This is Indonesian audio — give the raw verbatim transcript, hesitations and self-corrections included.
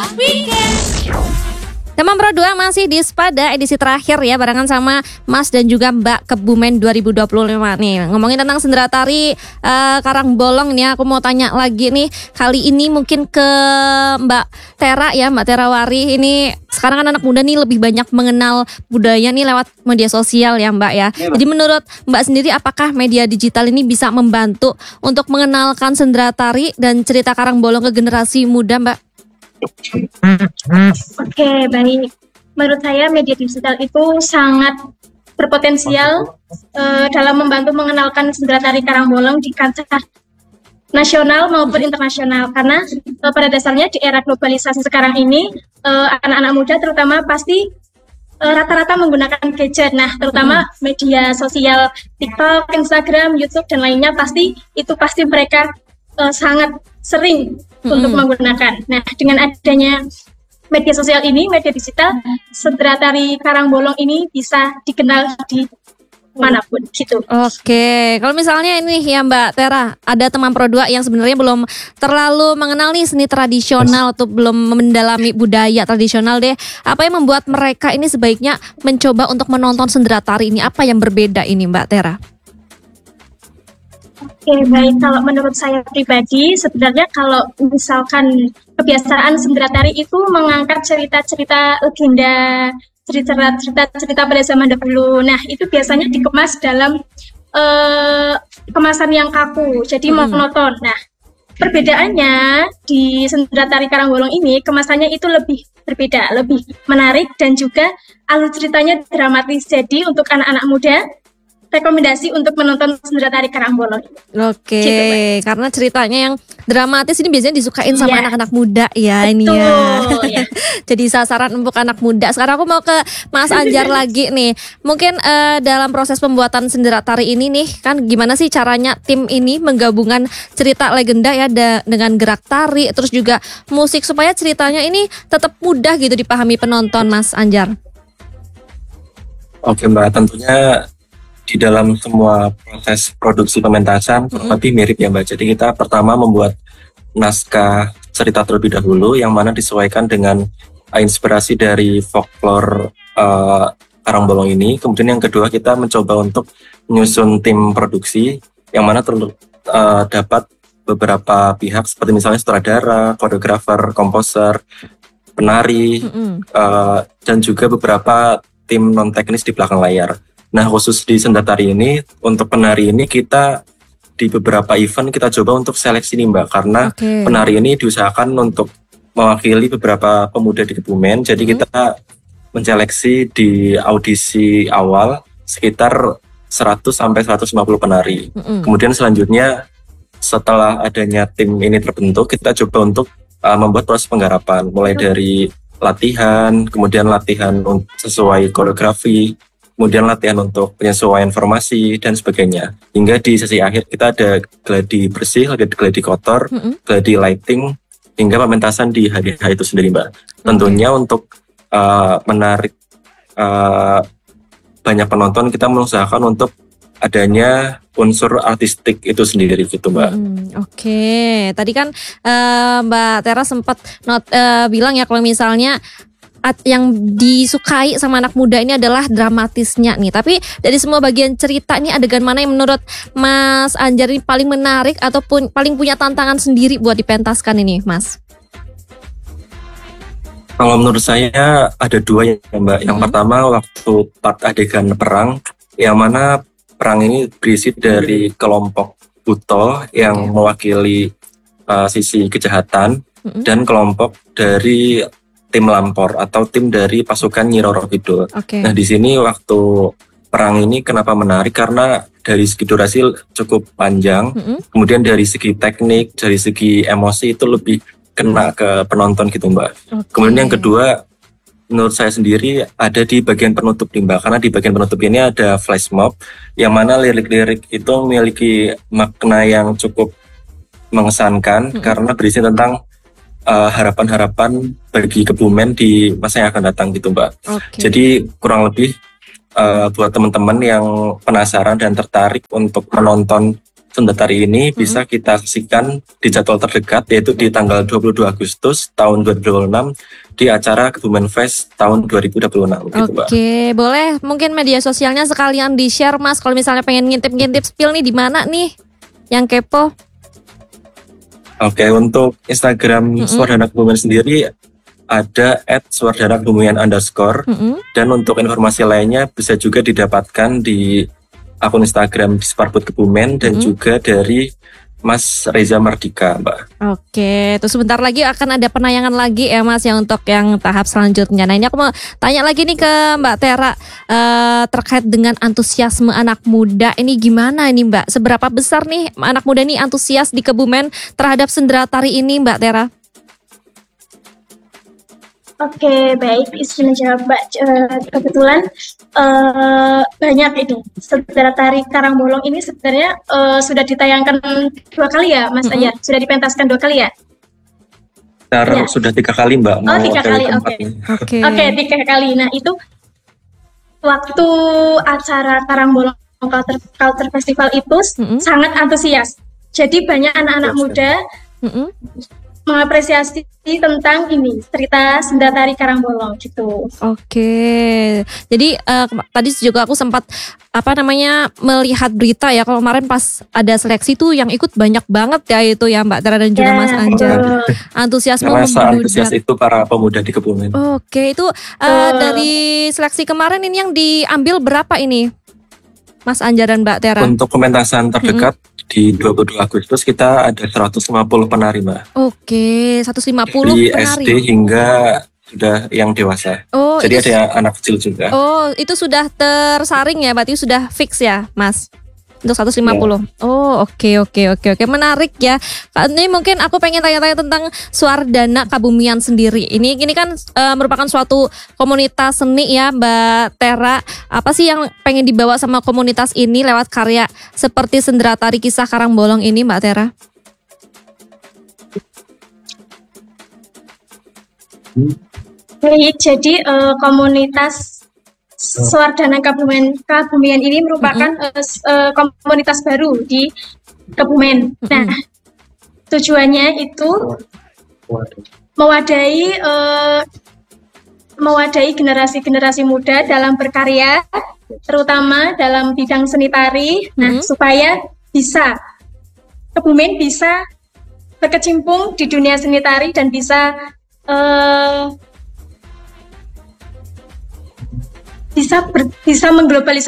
Weekend. Teman Pro dua masih di Spada edisi terakhir ya, barengan sama Mas dan juga Mbak Kebumen dua ribu dua puluh lima nih. Ngomongin tentang sendera tari uh, Karangbolong nih, aku mau tanya lagi nih. Kali ini mungkin ke Mbak Tera ya, Mbak Tera Wari. Ini sekarang kan anak muda nih lebih banyak mengenal budaya nih lewat media sosial ya Mbak ya. ya Jadi menurut Mbak sendiri, apakah media digital ini bisa membantu untuk mengenalkan sendera tari dan cerita Karangbolong ke generasi muda Mbak? Oke, baik. Menurut saya media digital itu sangat berpotensial uh, dalam membantu mengenalkan sendera tari Karangbolong di kancah nasional maupun internasional. Karena uh, pada dasarnya di era globalisasi sekarang ini, uh, anak-anak muda terutama pasti uh, rata-rata menggunakan gadget. Nah, terutama hmm. media sosial TikTok, Instagram, YouTube, dan lainnya, pasti itu pasti mereka uh, sangat sering Mm-hmm. untuk menggunakan. Nah, dengan adanya media sosial ini, media digital, sendera tari Karangbolong ini bisa dikenal di manapun gitu. Oke, kalau misalnya ini ya Mbak Tera, ada teman Pro dua yang sebenarnya belum terlalu mengenal nih seni tradisional atau belum mendalami budaya tradisional deh. Apa yang membuat mereka ini sebaiknya mencoba untuk menonton sendera tari ini? Apa yang berbeda ini Mbak Tera? Oke, baik. Kalau menurut saya pribadi, sebenarnya kalau misalkan kebiasaan sendera tari itu mengangkat cerita-cerita legenda, cerita-cerita pada zaman dahulu. Nah, itu biasanya dikemas dalam uh, kemasan yang kaku, jadi hmm. monoton. Nah, perbedaannya di sendera tari Karangbolong ini, kemasannya itu lebih berbeda, lebih menarik, dan juga alur ceritanya dramatis. Jadi untuk anak-anak muda, rekomendasi untuk menonton sendera tari Karangbolong. Oke, gitu, karena ceritanya yang dramatis ini biasanya disukain sama iya. anak-anak muda ya. Betul, ini ya. ya. Jadi sasaran empuk anak muda. Sekarang aku mau ke Mas Anjar lagi nih. Mungkin uh, dalam proses pembuatan sendera tari ini nih, kan gimana sih caranya tim ini menggabungkan cerita legenda ya da- dengan gerak tari, terus juga musik supaya ceritanya ini tetap mudah gitu dipahami penonton, Mas Anjar. Oke Mbak, tentunya di dalam semua proses produksi pementasan mm-hmm. lebih mirip ya Mbak. Jadi kita pertama membuat naskah cerita terlebih dahulu yang mana disesuaikan dengan inspirasi dari folklore uh, Karangbolong ini. Kemudian yang kedua kita mencoba untuk menyusun tim produksi yang mana terdapat uh, dapat beberapa pihak seperti misalnya sutradara, koreografer, komposer, penari, mm-hmm. uh, dan juga beberapa tim non teknis di belakang layar. Nah, khusus di sendera tari ini, untuk penari ini kita di beberapa event kita coba untuk seleksi nih Mbak, karena okay. penari ini diusahakan untuk mewakili beberapa pemuda di Kebumen. Jadi hmm. kita menyeleksi di audisi awal sekitar seratus sampai seratus lima puluh penari. Hmm. Kemudian selanjutnya setelah adanya tim ini terbentuk, kita coba untuk uh, membuat proses penggarapan, mulai dari latihan, kemudian latihan sesuai koreografi, kemudian latihan untuk penyesuaian formasi dan sebagainya. Hingga di sesi akhir kita ada gladi bersih, ada gladi kotor, mm-hmm. gladi lighting, hingga pementasan di hari H itu sendiri Mbak. Tentunya okay. untuk uh, menarik uh, banyak penonton, kita mengusahakan untuk adanya unsur artistik itu sendiri gitu Mbak. Hmm, Oke, okay. Tadi kan uh, Mbak Tera sempat not, uh, bilang ya kalau misalnya yang disukai sama anak muda ini adalah dramatisnya nih. Tapi dari semua bagian cerita ini, adegan mana yang menurut Mas Anjar ini paling menarik ataupun paling punya tantangan sendiri buat dipentaskan ini, Mas? Kalau menurut saya ada dua ya Mbak. Yang hmm. pertama waktu part adegan perang, yang mana perang ini berisi dari kelompok Buto yang okay. mewakili uh, sisi kejahatan hmm. dan kelompok dari tim Lampor atau tim dari pasukan Nyi Roro Kidul. Okay. Nah di sini waktu perang ini kenapa menarik, karena dari segi durasi cukup panjang, mm-hmm. kemudian dari segi teknik, dari segi emosi itu lebih kena ke penonton gitu Mbak. Okay. Kemudian yang kedua, menurut saya sendiri ada di bagian penutup nih Mbak, karena di bagian penutup ini ada flash mob yang mana lirik-lirik itu memiliki makna yang cukup mengesankan mm-hmm. karena berisi tentang Uh, harapan-harapan bagi Kebumen di masa yang akan datang gitu Mbak. Okay. Jadi kurang lebih uh, buat teman-teman yang penasaran dan tertarik untuk menonton senda tari ini mm-hmm. bisa kita saksikan di jadwal terdekat, yaitu di tanggal dua puluh dua Agustus tahun dua ribu dua puluh enam di acara Kebumen Fest tahun dua ribu dua puluh enam. Gitu, Oke, okay. Boleh mungkin media sosialnya sekalian di-share Mas, kalau misalnya pengen ngintip-ngintip spill nih di mana nih yang kepo? Oke, okay, untuk Instagram mm-hmm. Swardhana Kebumen sendiri ada at swardhana kebumen underscore mm-hmm. dan untuk informasi lainnya bisa juga didapatkan di akun Instagram Disparbud Kebumen dan mm-hmm. juga dari Mas Reza Mardika, Mbak. Oke, terus sebentar lagi akan ada penayangan lagi ya Mas ya untuk yang tahap selanjutnya. Nah ini aku mau tanya lagi nih ke Mbak Tera uh, terkait dengan antusiasme anak muda ini gimana ini Mbak? Seberapa besar nih anak muda ini antusias di Kebumen terhadap sendera tari ini Mbak Tera? Oke, baik. Izin menjawab Mbak. Uh, kebetulan uh, banyak ini sendera tari Karangbolong ini sebenarnya uh, sudah ditayangkan dua kali ya, Mas mm-hmm. Ayar. Sudah dipentaskan dua kali ya? Bentar, ya. Sudah tiga kali Mbak. Oh tiga kali, oke. Oke, okay. okay, tiga kali. Nah itu waktu acara Karangbolong Culture, Culture Festival itu mm-hmm. sangat antusias. Jadi banyak anak-anak yes, muda mm-hmm. mengapresiasi tentang ini cerita senda tari Karangbolong gitu. Oke, jadi uh, tadi juga aku sempat apa namanya melihat berita ya kalau kemarin pas ada seleksi tuh yang ikut banyak banget ya itu ya Mbak Tera dan juga ya, Mas Anjar. Antusiasme membludak. Antusias itu para pemuda di Kebumen. Oke, itu uh, uh, dari seleksi kemarin ini yang diambil berapa ini, Mas Anjar dan Mbak Tera? Untuk pementasan terdekat. Hmm. Di dua puluh dua Agustus kita ada seratus lima puluh penari Mbak. Oke, seratus lima puluh dari penari. S D hingga sudah yang dewasa. Oh, jadi itu, ada anak kecil juga. Oh, itu sudah tersaring ya, berarti sudah fix ya, Mas? Untuk seratus lima puluh. Ya. Oh, oke okay, oke okay, oke okay, oke. Menarik ya. Ini mungkin aku pengen tanya-tanya tentang Swardhana Kebumen sendiri. Ini ini kan uh, merupakan suatu komunitas seni ya, Mbak Tera. Apa sih yang pengen dibawa sama komunitas ini lewat karya seperti sendera tari kisah Karangbolong ini, Mbak Tera? Baik, jadi uh, komunitas Swardhana Kebumen Kebumen ini merupakan mm-hmm. uh, komunitas baru di Kebumen. Mm-hmm. Nah, tujuannya itu mewadahi uh, mewadahi generasi-generasi muda dalam berkarya, terutama dalam bidang seni tari. Mm-hmm. Nah, supaya bisa Kebumen bisa berkecimpung di dunia seni tari dan bisa uh, bisa ber, bisa mengglobalisasi